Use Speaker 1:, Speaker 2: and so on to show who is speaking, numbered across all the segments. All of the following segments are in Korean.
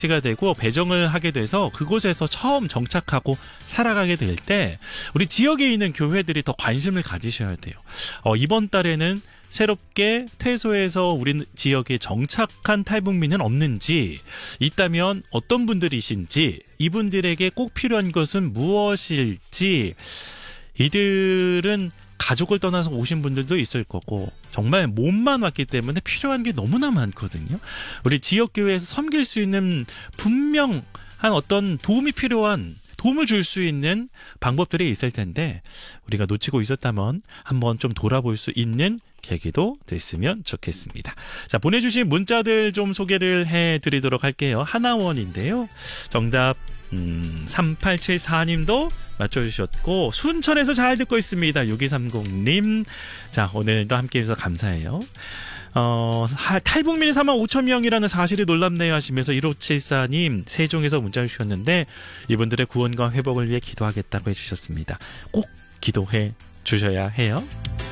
Speaker 1: 가 되고 배정을 하게 돼서 그곳에서 처음 정착하고 살아가게 될 때 우리 지역에 있는 교회들이 더 관심을 가지셔야 돼요. 이번 달에는 새롭게 퇴소해서 우리 지역에 정착한 탈북민은 없는지, 있다면 어떤 분들이신지, 이분들에게 꼭 필요한 것은 무엇일지, 이들은 가족을 떠나서 오신 분들도 있을 거고 정말 몸만 왔기 때문에 필요한 게 너무나 많거든요. 우리 지역교회에서 섬길 수 있는 분명한 어떤 도움이 필요한, 도움을 줄 수 있는 방법들이 있을 텐데 우리가 놓치고 있었다면 한번 좀 돌아볼 수 있는 계기도 됐으면 좋겠습니다. 자, 보내주신 문자들 좀 소개를 해드리도록 할게요. 하나원인데요. 정답 3874님도 맞춰주셨고, 순천에서 잘 듣고 있습니다. 6230님. 자, 오늘도 함께해주셔서 감사해요. 탈북민이 45,000명이라는 사실이 놀랍네요 하시면서 1574님 세종에서 문자를 주셨는데, 이분들의 구원과 회복을 위해 기도하겠다고 해주셨습니다. 꼭 기도해 주셔야 해요.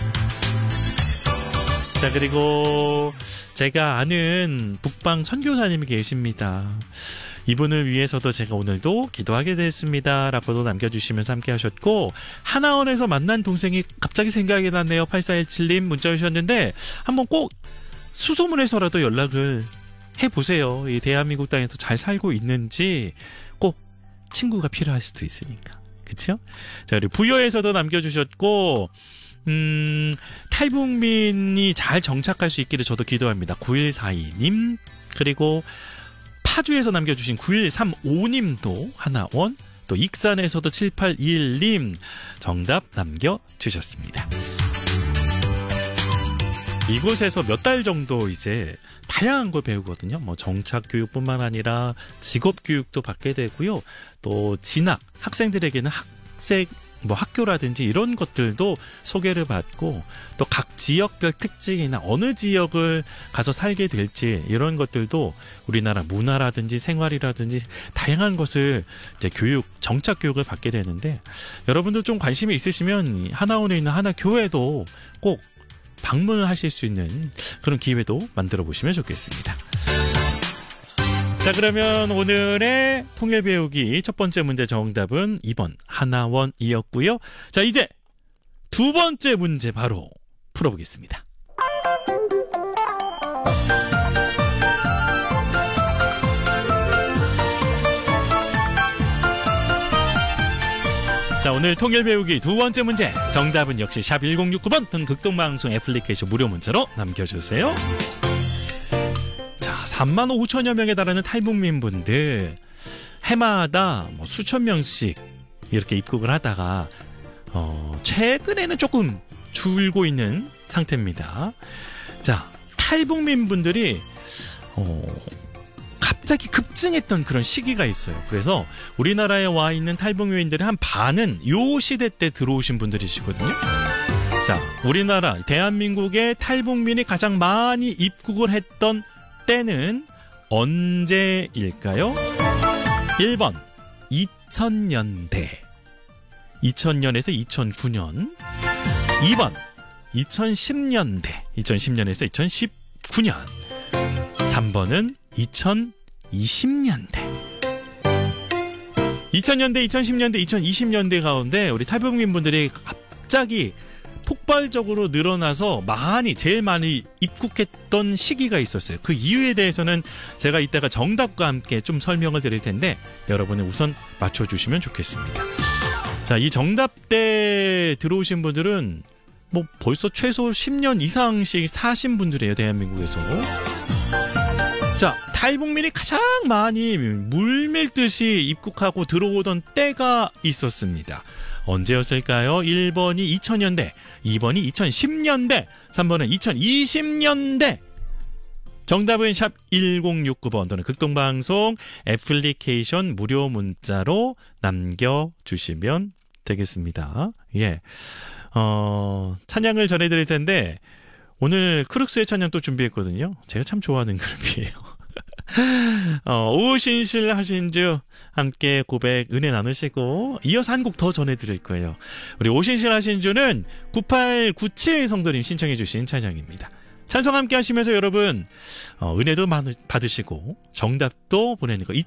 Speaker 1: 자, 그리고 제가 아는 북방 선교사님이 계십니다. 이분을 위해서도 제가 오늘도 기도하게 됐습니다 라고도 남겨주시면서 함께 하셨고, 하나원에서 만난 동생이 갑자기 생각이 났네요. 8417님 문자 주셨는데 한번 꼭 수소문해서라도 연락을 해보세요. 이 대한민국 땅에서 잘 살고 있는지, 꼭 친구가 필요할 수도 있으니까. 그쵸? 자, 그리고 부여에서도 남겨주셨고, 탈북민이 잘 정착할 수 있기를 저도 기도합니다. 9142님, 그리고 파주에서 남겨주신 9135님도 하나원, 또 익산에서도 7821님 정답 남겨주셨습니다. 이곳에서 몇 달 정도 이제 다양한 걸 배우거든요. 뭐 정착교육뿐만 아니라 직업교육도 받게 되고요. 또 진학, 학생들에게는 학교라든지 이런 것들도 소개를 받고, 또 각 지역별 특징이나 어느 지역을 가서 살게 될지 이런 것들도 우리나라 문화라든지 생활이라든지 다양한 것을 이제 정착 교육을 받게 되는데, 여러분도 좀 관심이 있으시면 하나원에 있는 하나교회도 꼭 방문을 하실 수 있는 그런 기회도 만들어 보시면 좋겠습니다. 자, 그러면 오늘의 통일 배우기 첫 번째 문제 정답은 2번 하나원이었고요. 자, 이제 두 번째 문제 바로 풀어보겠습니다. 자, 오늘 통일 배우기 두 번째 문제 정답은 역시 샵 1069번 등 극동방송 애플리케이션 무료 문자로 남겨주세요. 자, 35,000여 명에 달하는 탈북민분들 해마다 수천 명씩 이렇게 입국을 하다가 최근에는 조금 줄고 있는 상태입니다. 자, 탈북민분들이 갑자기 급증했던 그런 시기가 있어요. 그래서 우리나라에 와 있는 탈북민들의 한 반은 요 시대 때 들어오신 분들이시거든요. 자, 우리나라 대한민국의 탈북민이 가장 많이 입국을 했던 때는 언제일까요? 1번 2000년대 2000년에서 2009년, 2번 2010년대 2010년에서 2019년, 3번은 2020년대. 2000년대, 2010년대, 2020년대 가운데 우리 탈북민분들이 갑자기 폭발적으로 늘어나서 제일 많이 입국했던 시기가 있었어요. 그 이유에 대해서는 제가 이따가 정답과 함께 좀 설명을 드릴 텐데 여러분은 우선 맞춰주시면 좋겠습니다. 자, 이 정답 때 들어오신 분들은 벌써 최소 10년 이상씩 사신 분들이에요, 대한민국에서. 자, 탈북민이 가장 많이 물밀듯이 입국하고 들어오던 때가 있었습니다. 언제였을까요? 1번이 2000년대, 2번이 2010년대, 3번은 2020년대. 정답은 샵 1069번 또는 극동방송 애플리케이션 무료 문자로 남겨주시면 되겠습니다. 예. 찬양을 전해드릴 텐데, 오늘 크룩스의 찬양 또 준비했거든요. 제가 참 좋아하는 그룹이에요. 오신실 하신주 함께 고백 은혜 나누시고, 이어서 한 곡 더 전해드릴 거예요. 우리 오신실 하신주는 9897 성도님 신청해 주신 찬양입니다. 찬송 함께 하시면서 여러분 은혜도 받으시고 정답도 보내는 거 잊지